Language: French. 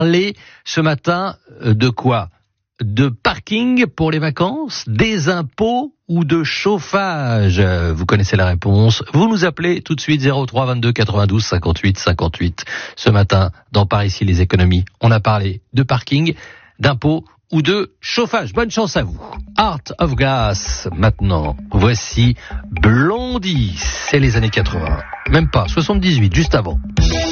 parler ce matin de quoi ? De parking pour les vacances, des impôts ou de chauffage? Vous connaissez la réponse. Vous nous appelez tout de suite 03 22 92 58 58. Ce matin, dans Par ici les économies, on a parlé de parking, d'impôts ou de chauffage. Bonne chance à vous. Art of Glass, maintenant. Voici Blondie. C'est les années 80. Même pas, 78, juste avant.